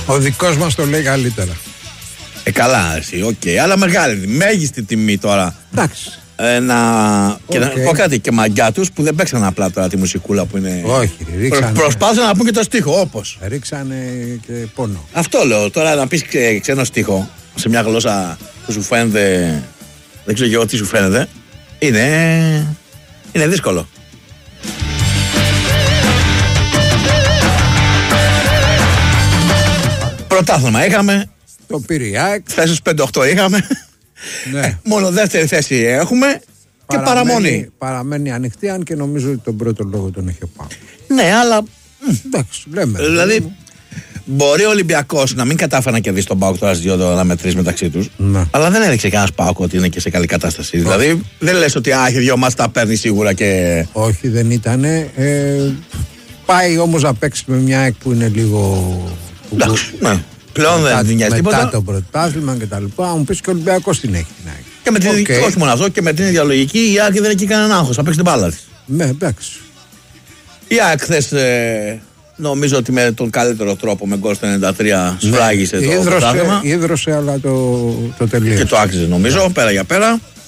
Ο δικός μας το λέει καλύτερα. Καλά, εσύ, οκ. Αλλά μεγάλη, μέγιστη τιμή τώρα. Εντάξει. Και να πω κάτι, και μαγκιά τους που δεν παίξαν απλά τώρα τη μουσικούλα που είναι. Όχι, ρίξανε. Προσπάθησαν να πούν και το στίχο, όπως. Ρίξανε και πόνο. Αυτό λέω. Τώρα να πεις ξένο στίχο σε μια γλώσσα που σου φαίνεται. Δεν ξέρω εγώ τι σου φαίνεται. Είναι δύσκολο. Πρωτάθλημα είχαμε. Το πήρε η ΑΕΚ. Θέσεις 5-8 είχαμε. Ναι. Μόνο δεύτερη θέση έχουμε. Και παραμονή. Παραμένει ανοιχτή, αν και νομίζω ότι τον πρώτο λόγο τον έχει πάνω. Ναι, αλλά. Εντάξει, λέμε. Δηλαδή, μπορεί ο Ολυμπιακός να μην κατάφερε να κερδίσει τον ΠΑΟΚ τώρα στις 2 αναμετρήσεις μεταξύ τους. Ναι. Αλλά δεν έδειξε κανένας ΠΑΟΚ ότι είναι και σε καλή κατάσταση. Δηλαδή, δεν λες ότι έχει 2 μάτς τα παίρνει σίγουρα και. Όχι, δεν ήτανε. Πάει όμως να παίξει με μια ΑΕΚ που είναι λίγο. Εντάξει, ναι. Πλέον δεν την νοιάζει τίποτα. Μετά το πρωτάθλημα και τα λοιπά. Μου πεις και ο Ολυμπιακός την έχει την ΑΕΚ. Και με την όχι μόνο αυτό, και με την ίδια λογική η ΑΕΚ δεν έχει κανέναν άγχος. Θα παίξει την μπάλα της. Ναι, εντάξει. Η ΑΕΚ χθες νομίζω ότι με τον καλύτερο τρόπο, με γκολ στο 93, σφράγισε το πρωτάθλημα. Ίδρωσε, αλλά το τελείωσε. Και το άξιζε νομίζω, πέρα για πέρα.